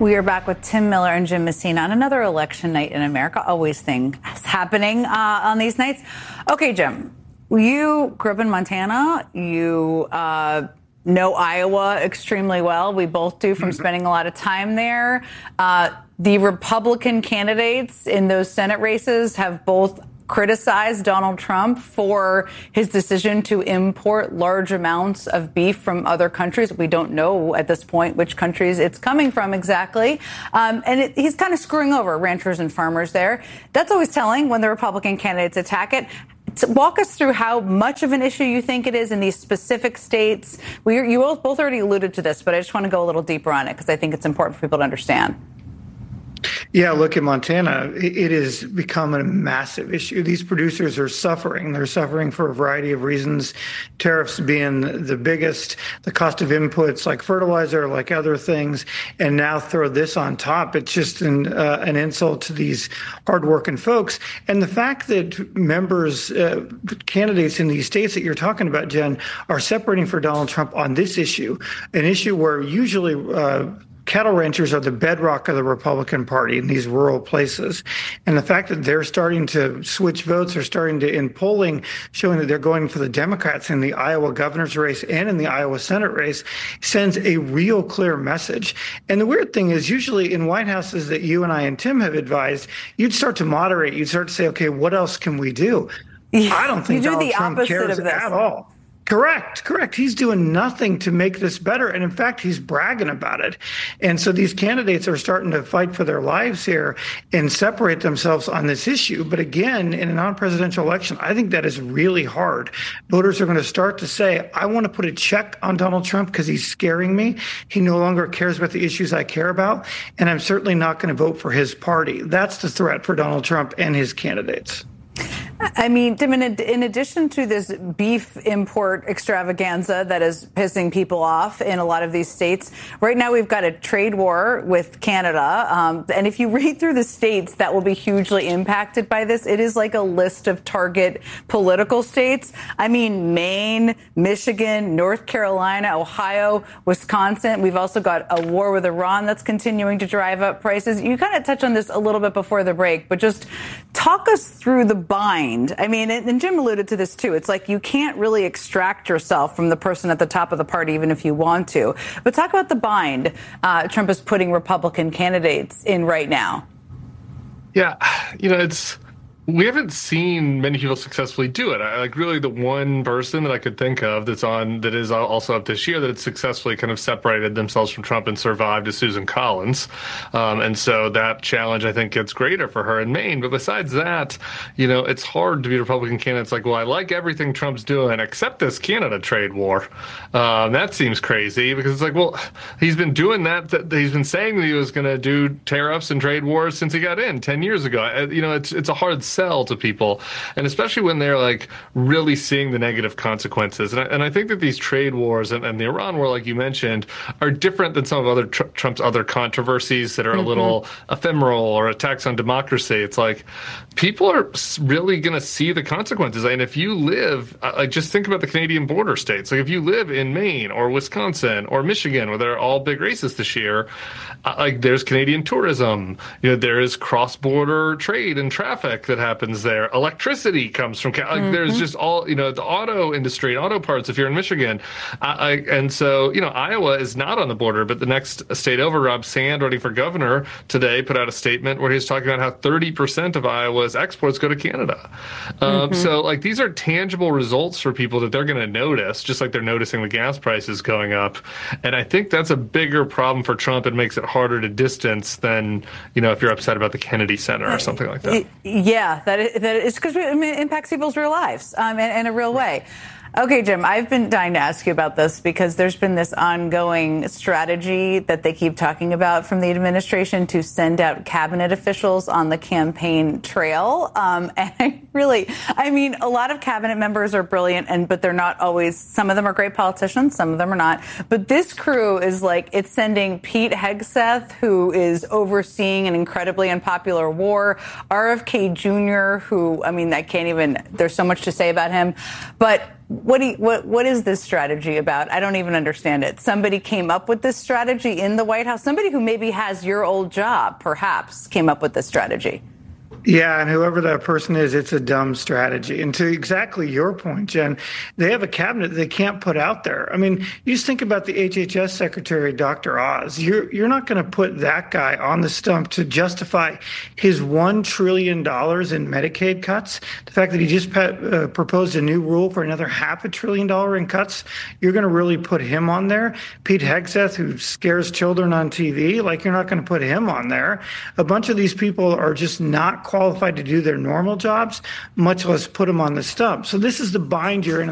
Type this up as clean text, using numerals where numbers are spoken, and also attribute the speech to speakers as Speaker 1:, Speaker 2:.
Speaker 1: We are back with Tim Miller and Jim Messina on another election night in America. Always things happening on these nights. Okay, Jim, you grew up in Montana. You know Iowa extremely well. We both do from spending a lot of time there. The Republican candidates in those Senate races have both criticized Donald Trump for his decision to import large amounts of beef from other countries. We don't know at this point which countries it's coming from exactly. He's kind of screwing over ranchers and farmers there. That's always telling when the Republican candidates attack it. Walk us through how much of an issue you think it is in these specific states. You both already alluded to this, but I just want to go a little deeper on it because I think it's important for people to understand.
Speaker 2: Yeah, look, in Montana, it has become a massive issue. These producers are suffering. They're suffering for a variety of reasons, tariffs being the biggest, the cost of inputs like fertilizer, like other things, and now throw this on top. It's just an insult to these hardworking folks. And the fact that members, candidates in these states that you're talking about, Jen, are separating for Donald Trump on this issue, an issue where usually cattle ranchers are the bedrock of the Republican Party in these rural places. And the fact that they're starting to switch votes, are starting to, in polling, showing that they're going for the Democrats in the Iowa governor's race and in the Iowa Senate race, sends a real clear message. And the weird thing is, usually in White Houses that you and I and Tim have advised, you'd start to moderate. You'd start to say, okay, what else can we do?
Speaker 1: Yeah,
Speaker 2: I don't think Donald Trump cares at all. Correct. He's doing nothing to make this better. And in fact, he's bragging about it. And so these candidates are starting to fight for their lives here and separate themselves on this issue. But again, in a non-presidential election, I think that is really hard. Voters are going to start to say, I want to put a check on Donald Trump because he's scaring me. He no longer cares about the issues I care about. And I'm certainly not going to vote for his party. That's the threat for Donald Trump and his candidates.
Speaker 1: I mean, Tim, in addition to this beef import extravaganza that is pissing people off in a lot of these states, right now we've got a trade war with Canada. And if you read through the states that will be hugely impacted by this, it is like a list of target political states. I mean, Maine, Michigan, North Carolina, Ohio, Wisconsin. We've also got a war with Iran that's continuing to drive up prices. You kind of touched on this a little bit before the break, but just talk us through the bind. I mean, and Jim alluded to this too. It's like you can't really extract yourself from the person at the top of the party, even if you want to. But talk about the bind Trump is putting Republican candidates in right now.
Speaker 3: Yeah, we haven't seen many people successfully do it. Like really the one person that I could think of that is also up this year that had successfully kind of separated themselves from Trump and survived is Susan Collins. And so that challenge, I think, gets greater for her in Maine. But besides that, it's hard to be a Republican candidate. It's like, well, I like everything Trump's doing except this Canada trade war. That seems crazy because it's like, well, he's been doing that he's been saying that he was going to do tariffs and trade wars since he got in 10 years ago. It's a hard sell to people, and especially when they're like really seeing the negative consequences. And I think that these trade wars and the Iran war, like you mentioned, are different than some of Trump's other controversies that are a little ephemeral or attacks on democracy. It's like people are really going to see the consequences. And if you live, just think about the Canadian border states. Like if you live in Maine or Wisconsin or Michigan, where they're all big races this year, like there's Canadian tourism, there is cross-border trade and traffic that happens there. Electricity comes from, there's just all, the auto industry, auto parts if you're in Michigan. And so, Iowa is not on the border, but the next state over, Rob Sand, running for governor today, put out a statement where he's talking about how 30% of Iowa's exports go to Canada. So like these are tangible results for people that they're going to notice, just like they're noticing the gas prices going up. And I think that's a bigger problem for Trump. It makes it harder to distance than, if you're upset about the Kennedy Center or something like that.
Speaker 1: Yeah, that is because it impacts people's real lives in a real way. Okay, Jim, I've been dying to ask you about this because there's been this ongoing strategy that they keep talking about from the administration to send out cabinet officials on the campaign trail. And a lot of cabinet members are brilliant, but they're not always, some of them are great politicians, some of them are not. But this crew is like, it's sending Pete Hegseth, who is overseeing an incredibly unpopular war, RFK Jr., who, I can't even, there's so much to say about him. But What is this strategy about? I don't even understand it. Somebody came up with this strategy in the White House. Somebody who maybe has your old job, perhaps, came up with this strategy.
Speaker 2: Yeah, and whoever that person is, it's a dumb strategy. And to exactly your point, Jen, they have a cabinet they can't put out there. I mean, you just think about the HHS Secretary, Dr. Oz. You're not going to put that guy on the stump to justify his $1 trillion in Medicaid cuts. The fact that he just proposed a new rule for another $500 billion in cuts, you're going to really put him on there. Pete Hegseth, who scares children on TV, like you're not going to put him on there. A bunch of these people are just not qualified to do their normal jobs, much less put them on the stump. So this is the bind you're in